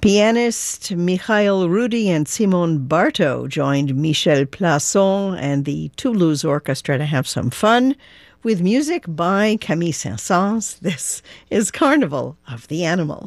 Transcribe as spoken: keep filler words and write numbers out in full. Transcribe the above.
Pianist Mikhail Rudy and Simone Barto joined Michel Plasson and the Toulouse Orchestra to have some fun with music by Camille Saint-Saëns. This is Carnival of the Animal.